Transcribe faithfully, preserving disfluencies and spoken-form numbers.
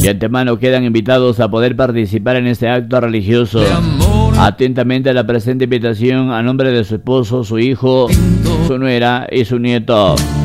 De antemano quedan invitados a poder participar en este acto religioso. Atentamente la presente invitación a nombre de su esposo, su hijo, su nuera y su nieto.